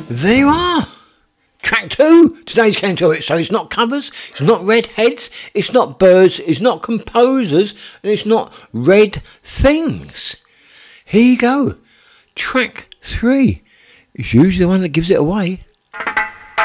There you are. Track 2, today's Canto. So it's not covers, it's not red heads, it's not birds, it's not composers, and it's not red things. Here you go. Track 3 is usually the one that gives it away.